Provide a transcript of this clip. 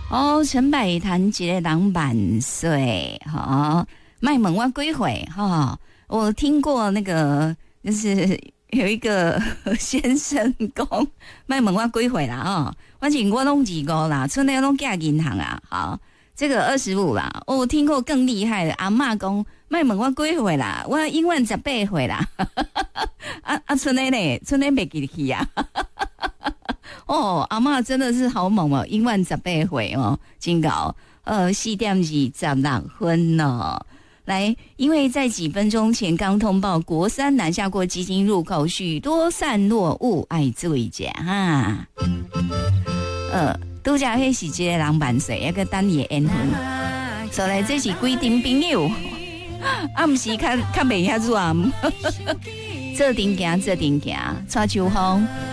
哦，陈百潭一个人万岁，哈，卖问我几岁哈？我听过那个，就是有一个先生讲，卖问我几岁啦哦，反正我拢25啦，村内拢寄银行啊，好，这个25啦。我听过更厉害的，阿嬷讲，卖问我几岁啦，我永远18岁啦，村内呢，村内袂记去啊。哦，阿嬷真的是好猛哦，永远18岁哦，真高，4点26分哦。来，因为在几分钟前刚通报国三南下过基金入口，许多散落物，爱注意一下哈。拄则迄是一个人万岁，一个等伊的缘分。所以这是规定朋友，毋是较袂遐热，做阵行，带秋风。